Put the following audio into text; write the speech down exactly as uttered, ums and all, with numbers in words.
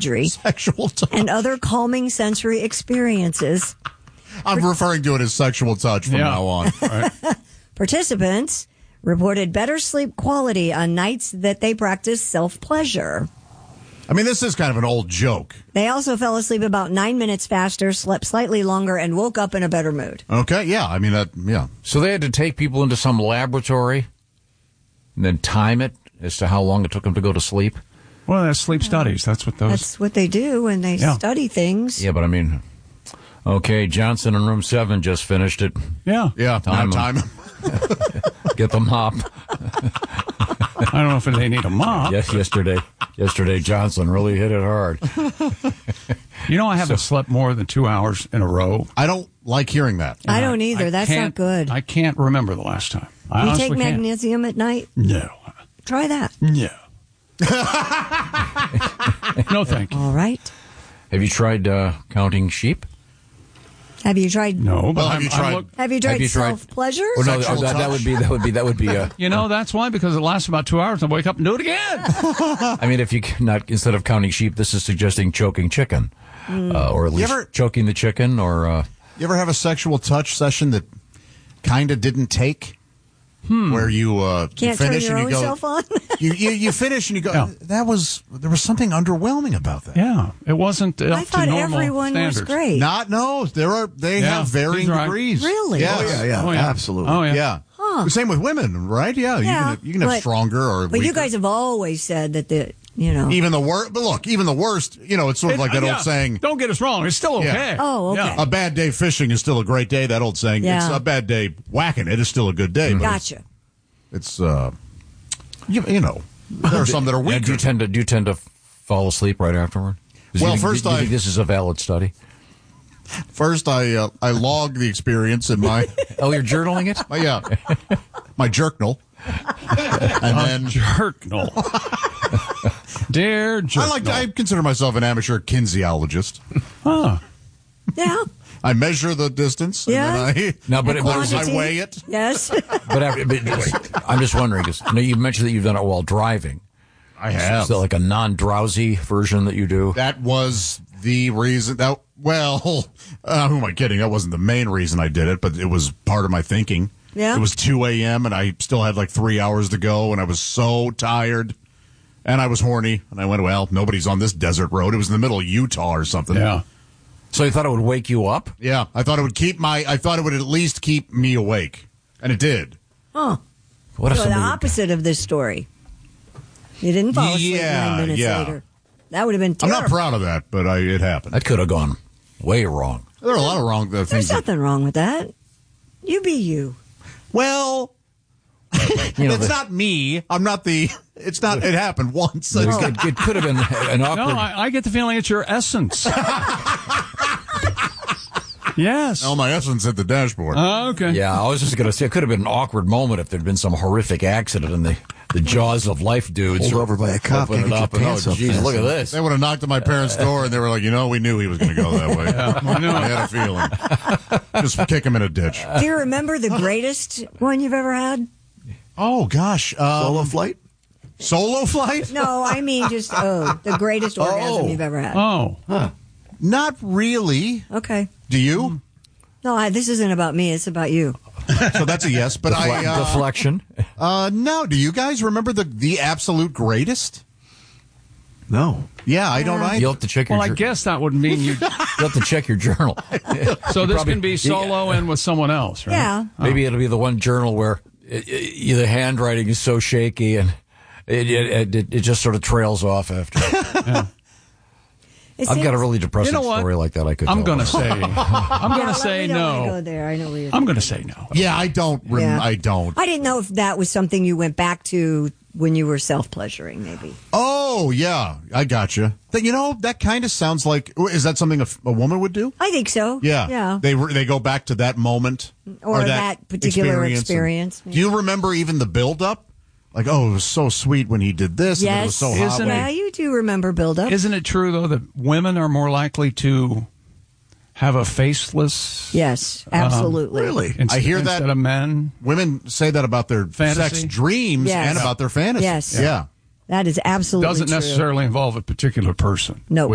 surgery Sexual touch. and other calming sensory experiences. I'm referring to it as sexual touch from Yeah. now on. Right. Participants reported better sleep quality on nights that they practiced self-pleasure. I mean, this is kind of an old joke. They also fell asleep about nine minutes faster, slept slightly longer, and woke up in a better mood. Okay, yeah. I mean, that, yeah. So they had to take people into some laboratory and then time it as to how long it took them to go to sleep? Well, that's sleep studies. That's what those... That's what they do when they Yeah. study things. Yeah, but I mean, okay, Johnson in room seven just finished it. Yeah. Yeah, Time now time. Get the mop. I don't know if they need a mop. Yes, yesterday, yesterday Johnson really hit it hard. You know, I haven't slept more than two hours in a row. I don't like hearing that. I don't either. I That's not can't- good. I can't remember the last time. I you honestly take can't. magnesium at night? No. Try that. No. No, thank you. All right. Have you tried uh, counting sheep? Have you tried? No, but Well, have I'm, you I'm tried- look- Have you tried, Have you tried- self-pleasure? Oh, no, Sexual that, that touch? would be that would be that would be. Uh, you know, that's why, because it lasts about two hours and I wake up and do it again. I mean, if you not instead of counting sheep, this is suggesting choking chicken, uh, or at least ever- choking the chicken, or uh, You ever have a sexual touch session that kind of didn't take? Hmm. Where you, uh, you Can't turn finish your and you own go, self on? you, you you finish and you go. Yeah. That was there was something underwhelming about that. Yeah, it wasn't up I to thought normal everyone standards. was great. Not no. There are they Yeah, have varying he's right. degrees. Really? Yes. Oh, yeah, Oh, yeah. absolutely. Oh, yeah. Yeah. Huh. Same with women, right? Yeah. Yeah, You can you can have but- stronger or But you weaker. guys have always said that the, you know. even the worst. But look, even the worst. You know, it's sort of It- like that yeah, old saying. Don't get us wrong. It's still Yeah. okay. Oh, okay. Yeah. A bad day fishing is still a great day. That old saying. Yeah. It's a bad day whacking it is still a good day. but Gotcha. It's, it's uh, you, you know, there are some that are yeah, do weaker. you tend to do you tend to fall asleep right afterward? Do you Well, think- first do you I- think this is a valid study. First, I uh, I log the experience in my Oh, you're journaling it? my yeah my jerknal, and then Jerknal. Dear Jerknal. I like I consider myself an amateur kinesiologist. Huh. Yeah. I measure the distance, Yeah. and then I No, but, And but, I quantity. weigh it. Yes. but, after, but I'm just wondering because you know, you mentioned that you've done it while driving. I Is have. that like a non-drowsy version that you do? That was the reason. That well, uh, who am I kidding? That wasn't the main reason I did it, but it was part of my thinking. Yeah. It was two a.m. and I still had like three hours to go, and I was so tired, and I was horny, and I went, well, nobody's on this desert road. It was in the middle of Utah or something. Yeah. So you thought it would wake you up? Yeah, I thought it would keep my. I thought it would at least keep me awake, and it did. Huh. What if So the somebody? opposite of this story. You didn't fall asleep Yeah, nine minutes yeah. later. That would have been I'm terrible. not proud of that, but I, it happened. That could have gone way wrong. There are a lot of wrong uh, There's things. that- nothing wrong with that. You be you. well, You know, it's the- not me. I'm not the. It's not. It happened once. it, It's could- it could have been an No, awkward. I, I get the feeling it's your essence. Yes. Oh, my essence hit the dashboard. Oh, okay. Yeah, I was just going to say it could have been an awkward moment if there'd been some horrific accident in the, the jaws of life, dudes. Pulled over by a cop, Open can't it get up your and, pants oh, up geez, fast look at enough. this. They would have knocked at my parents' door, and they were like, you know, we knew he was going to go that way. I knew I it. had a feeling. Just kick him in a ditch. Do you remember the greatest one you've ever had? Oh, gosh. Um, Solo flight? Solo flight? No, I mean just, oh, the greatest orgasm you've ever had. Oh. Not really. Okay. Do you? No, I, this isn't about me. It's about you. So that's a yes. But I. Defle- Uh, deflection. uh, no. Do you guys remember the, the absolute greatest? No. Yeah, I don't either. You'll have to check your Well, I jour- guess that would mean you. You'll have to check your journal. So this probably- can be solo and with someone else, right? Yeah. Maybe it'll be the one journal where it, it, the handwriting is so shaky and it, it, it, it just sort of trails off after. It I've got a seems- really depressing You know what? story like that I could I'm tell. going to say. I'm going Yeah, to say we don't wanna no. Go there. I know where you're I'm going to say no. Yeah, I don't. Rem- Yeah. I don't. I didn't know if that was something you went back to when you were self-pleasuring, maybe. Oh, yeah. I gotcha. That, you know, that kind of sounds like. Is that something a, f- a woman would do? I think so. Yeah. Yeah. They re- they go back to that moment Or that particular and- experience. do you remember even the build up? Like, oh, it was so sweet when he did this. And it was Yes. so hot. Isn't when Yeah, he- you do remember build-up. Isn't it true, though, that women are more likely to have a faceless. Yes, absolutely. Really? ins- I hear that- instead of men? Women say that about their Fantasy? sex dreams Yes. and about their fantasy. Yes. Yeah. That is absolutely Doesn't true. necessarily involve a particular person. No.